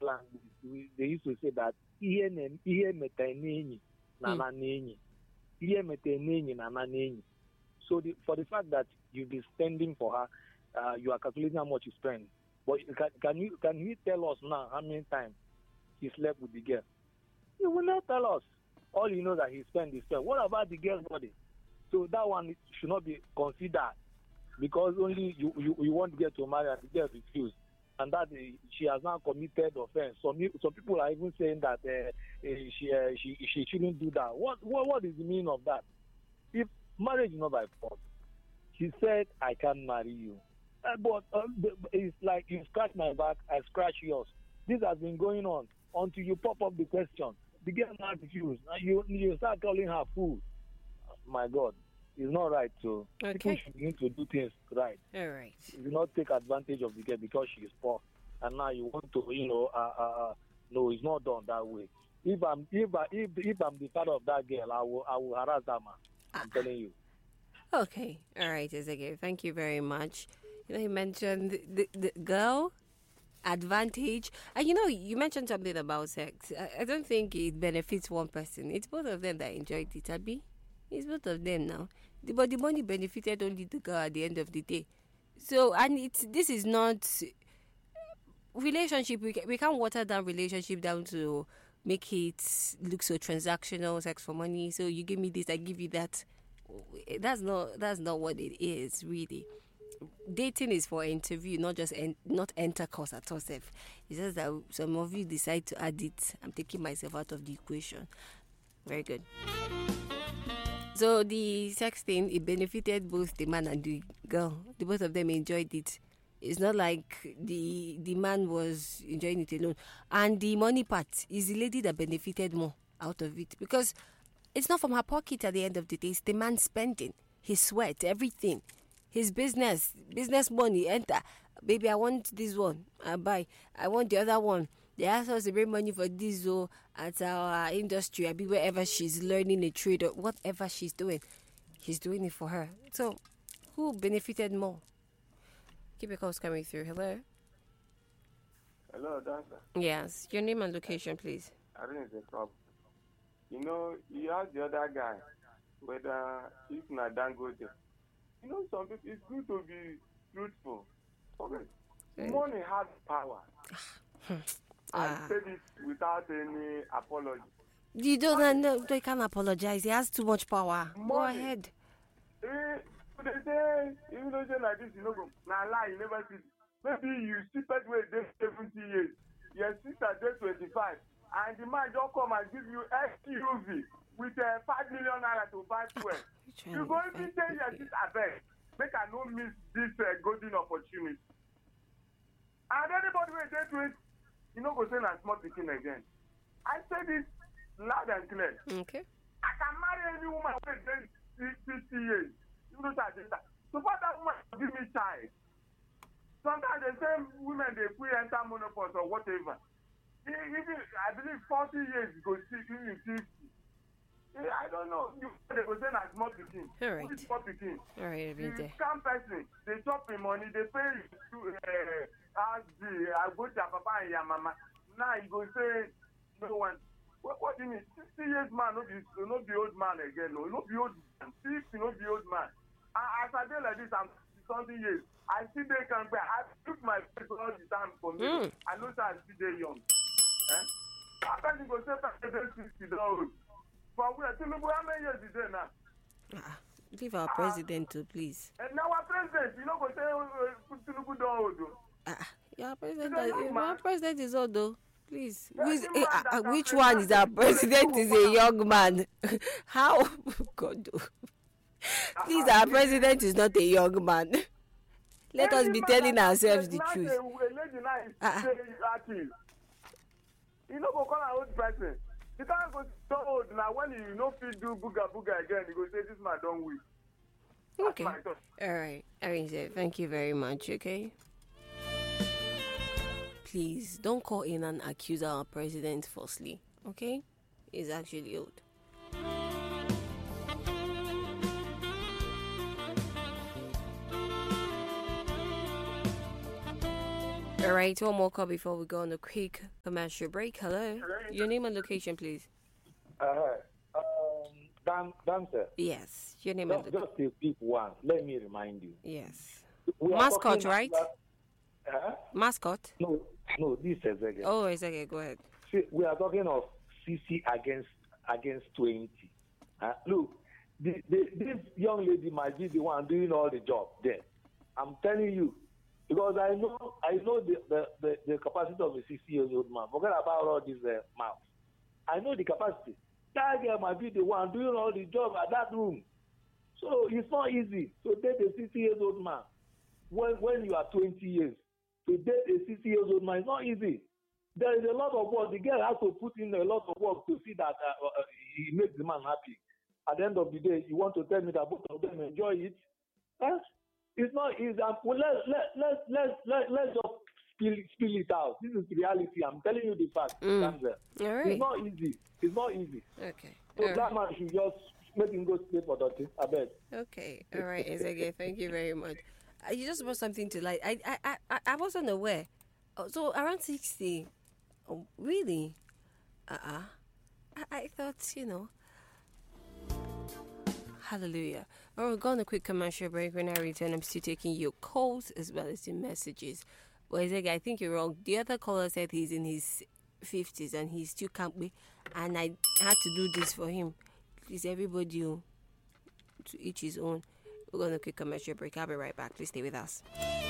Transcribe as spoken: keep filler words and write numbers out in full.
language, we, they used to say that ihe ne- ihe meta nenyi na na nenyi. Ihe meta nenyi na na nenyi. So the, for the fact that you'll be spending for her, uh, you are calculating how much you spend. But can, can you can you tell us now how many times he slept with the girl? He will not tell us. All you know that he spent is spent. What about the girl's body? So that one should not be considered because only you, you, you want to get to marry and the girl refused. And that uh, she has now committed offense. Some some people are even saying that uh, uh, she, uh, she she shouldn't do that. What, what what is the meaning of that? If marriage is not by force, she said, "I can't marry you," uh, but uh, it's like you scratch my back, I scratch yours. This has been going on until you pop up the question. The girl now refused. You you start calling her fool. My God, it's not right. So okay. People should begin to do things right. All right. You do not take advantage of the girl because she is poor, and now you want to, you know, uh, uh, no, it's not done that way. If I'm if I, if if I'm the father of that girl, I will I will harass that man. I'm ah. telling you. Okay. All right, Ezekiel. Thank you very much. You know, you mentioned the, the, the girl advantage, and you know, you mentioned something about sex. I, I don't think it benefits one person. It's both of them that enjoyed it, Abby. It's both of them now. The, but the money benefited only the girl at the end of the day. So, and it's this is not relationship. We can, we can't water down relationship down to make it look so transactional, sex for money. So you give me this, I give you that. That's not that's not what it is really. Dating is for interview, not just en- not intercourse at all. It's just that some of you decide to add it. I'm taking myself out of the equation. Very good. So the sex thing, it benefited both the man and the girl. The both of them enjoyed it. It's not like the the man was enjoying it alone. And the money part is the lady that benefited more out of it because it's not from her pocket at the end of the day. It's the man spending his sweat, everything. His business, business money, enter. Baby, I want this one. I buy. I want the other one. They ask us to bring money for this oh, at our industry. I be wherever she's learning a trade or whatever she's doing. He's doing it for her. So, who benefited more? Keep your calls coming through. Hello? Hello, Dancer. Yes. Your name and location, please. I think it's a problem. You know, you ask the other guy whether if not Dangote. You know, some people, it's good to be truthful. Okay. Mm. Money has power. I Ah. say this without any apology. You don't know, they can't apologize. He has too much power. Money. Go ahead. Eh, they say, even though say like this, you know, now lie, you never see. Maybe you stupid way dey seventy years. Your sister dey twenty-five. And the man just come and give you S U V with uh, five million naira to buy fuel. You go even tell your sister, abeg, make I no miss this uh, golden opportunity. And anybody wey dey twenty, you no go say na small pikin again. I say this loud and clear. Okay. I can marry any woman wey dey fifty years. You know that data. So far that woman give me child. Sometimes they say women they quick enter menopause or whatever. Even I believe forty years go see even fifty. I don't know. You they go say na small pikin. All right. Who is small pikin? All right, every day. Scam person. They chop the money. They pay you to uh, ask the I go to your papa and your mama. Now you go say no one. What, what do you mean? Sixty years man, no be no be old man again. No, no be old man. Fifty, no be old man. And as I dey like this, I'm something years. I still dey can bear. I took my face all the time for me. Mm. I know that I still dey young. Eh? I can't go say that sixty dollars. For where Tinubu, how many years is there now? Ah, leave our uh, president too, please. And now our president, you know, go say uh, Tinubu don't hold. Ah, your president, our president is old though. Please, which, eh, uh, which one is our president? Is a young man? How? God, please, our president is not a young man. Let us be telling ourselves the truth. Uh, you know, go call an old person. You can't go so old now. When you know, if you do booga booga again, you go say this man don't win. Okay. All right. Arinze, thank you very much. Okay. Please don't call in and accuse our president falsely. Okay? He's actually old. All right, one more call before we go on a quick commercial break. Hello. Your name and location, please. Uh, um, Dan, Dan, sir. Yes, your name Just, and location. just a quick one. Let me remind you. Yes. We are Mascot, talking right? about- Huh? Mascot. No, no, this is again. Oh, it's okay. Go ahead. See, we are talking of C C against against twenty. Uh, look, the, the, this young lady might be the one doing all the job there. I'm telling you, because I know I know the, the, the, the capacity of a sixty years old man. Forget about all these uh, mouths. I know the capacity. That girl might be the one doing all the job at that room. So it's not easy to date a sixty years old man when when you are twenty years. To date a sixty years old man is not easy. There is a lot of work. The girl has to put in a lot of work to see that uh, uh, he makes the man happy. At the end of the day, you want to tell me that both of them enjoy it? Huh? It's not easy. Um, well, let let let let let let's just spill spill it out. This is reality. I'm telling you the fact. Mm. All right. It's not easy. It's not easy. Okay. So All that right. man should just make him go play for Dotty. I bet. Okay. All right. It's okay. Thank you very much. Uh, You just brought something to light. I I I I I wasn't aware. Oh, so around sixty. Oh, really? Uh uh I, I thought, you know. Hallelujah. All right, we're going on a quick commercial break. When I return, I'm still taking your calls as well as your messages. Well, I think you're wrong. The other caller said he's in his fifties and he still can't wait. And I had to do this for him. Please, everybody, oh, to each his own. We're going on a quick commercial break. I'll be right back. Please stay with us.